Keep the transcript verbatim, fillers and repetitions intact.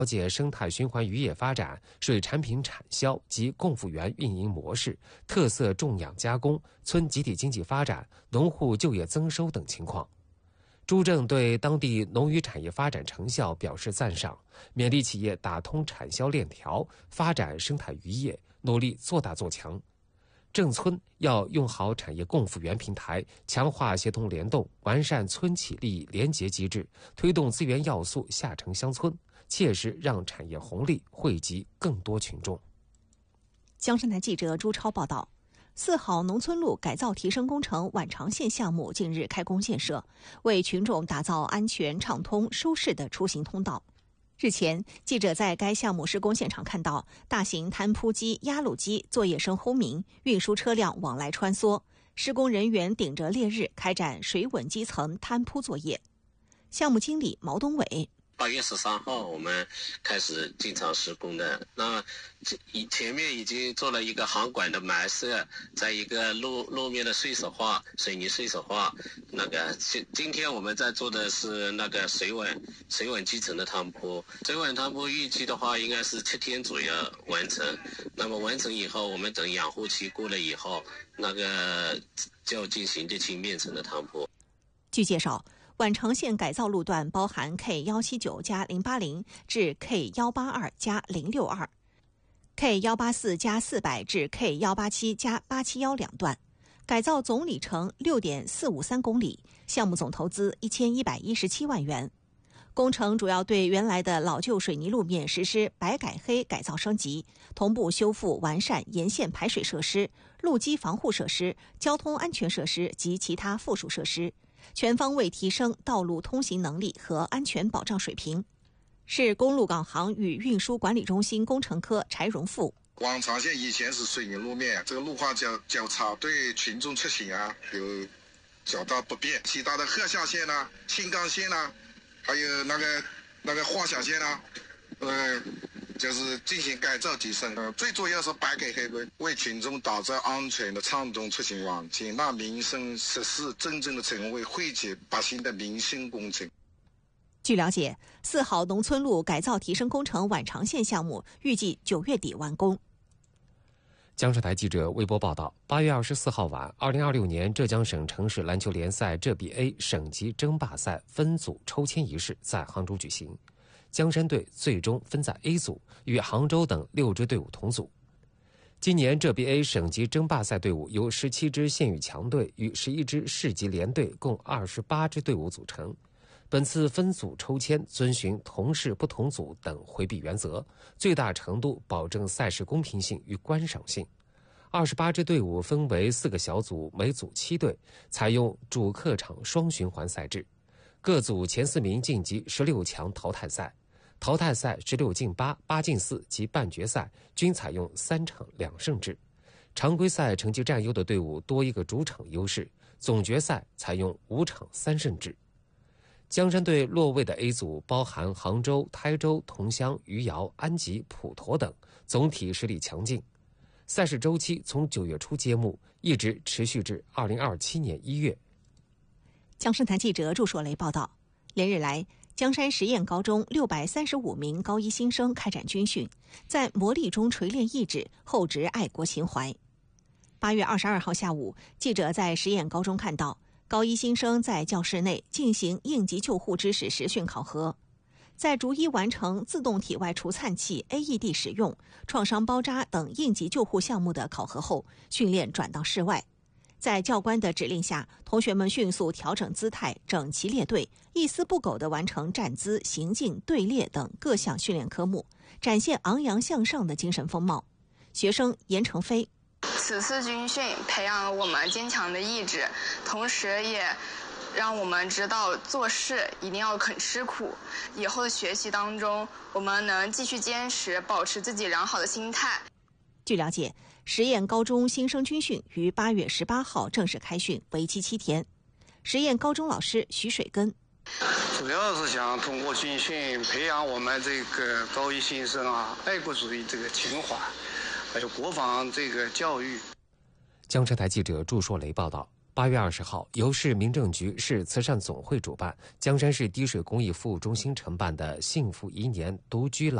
了解生态循环渔业发展、水产品产销及供复园运营模式、特色种养加工、村集体经济发展、农户就业增收等情况。朱正对当地农渔产业发展成效表示赞赏，勉励企业打通产销链条，发展生态渔业，努力做大做强。郑村要用好产业供复园平台，强化协同联动，完善村企利益联结机制，推动资源要素下沉乡村，切实让产业红利惠及更多群众。 江山台记者朱超报道。四好农村路改造提升工程宛长线项目近日开工建设，为群众打造安全、畅通、舒适的出行通道。日前，记者在该项目施工现场看到，大型摊铺机、压路机作业声轰鸣，运输车辆往来穿梭，施工人员顶着烈日开展水稳基层摊铺作业。项目经理毛东伟。 八月十三号我们开始进场施工的，那前面已经做了一个航管的埋设，在一个路路面的碎石化、水泥碎石化。那个今天我们在做的是那个水稳水稳基层的摊铺，水稳摊铺预计的话应该是七天左右完成。那么完成以后，我们等养护期过了以后，那个就进行沥青面层的摊铺。 据介绍，宛长线改造路段包含 K 一七九加零八零 至 K 一八二加零六二、K 一八四加四百至 K 一八七加八七一两段，改造总里程 六点四五三公里，项目总投资一千一百一十七万元。工程主要对原来的老旧水泥路面实施白改黑改造升级，同步修复完善沿线排水设施、路基防护设施、交通安全设施及其他附属设施，全方位提升道路通行能力和安全保障水平。市公路港行与运输管理中心工程科柴荣富。 宛长线以前是水泥路面，这个路况较较差，对群众出行啊有较大不便。其他的鹤下线啊、青冈线啊，还有那个那个华夏线啊，呃，就是进行改造提升。呃，最主要是白改黑规，为群众打造安全的畅通出行环境，让民生设施真正的成为惠及百姓的民生工程。 据了解，四好农村路改造提升工程宛长线项目预计九月底完工。 江浙台记者微博报道，八月二十四号晚，二零二六年浙江省城市篮球联赛浙 B A 省级争霸赛分组抽签仪式在杭州举行。江山队最终分在 A 组，与杭州等六支队伍同组。今年浙 B A 省级争霸赛队伍由十七支县域强队与十一支市级联队共二十八支队伍组成。本次分组抽签遵循同市不同组等回避原则，最大程度保证赛事公平性与观赏性。二十八支队伍分为四个小组，每组七队，采用主客场双循环赛制。各组前四名晋级十六强淘汰赛，淘汰赛十六进八、八进四及半决赛均采用三场两胜制。常规赛成绩占优的队伍多一个主场优势，总决赛采用五场三胜制。江山队落位的 A 组包含杭州、台州、桐乡、余姚、安吉、普陀等，总体实力强劲。赛事周期从九月初揭幕，一直持续至二零二七年一月。 江山台记者祝硕雷报道，连日来，江山实验高中六百三十五名高一新生开展军训，在磨砺中锤炼意志，厚植爱国情怀。八月二十二号下午，记者在实验高中看到高一新生在教室内进行应急救护知识实训考核，在逐一完成自动体外除颤器 A E D 使用、创伤包扎等应急救护项目的考核后，训练转到室外。在教官的指令下，同学们迅速调整姿态，整齐列队，一丝不苟地完成站姿、行进、队列等各项训练科目，展现昂扬向上的精神风貌。学生严成飞。 此次军训培养了我们坚强的意志，同时也让我们知道做事一定要肯吃苦。以后的学习当中，我们能继续坚持，保持自己良好的心态。 据了解，实验高中新生军训于八月十八号正式开训，为期七天。实验高中老师徐水根。 主要是想通过军训培养我们这个高一新生啊爱国主义这个情怀，还有国防这个教育。 江浙台记者祝硕雷报道， 八月二十号，由市民政局市慈善总会主办，江山市滴水公益服务中心承办的“幸福宜年独居老”。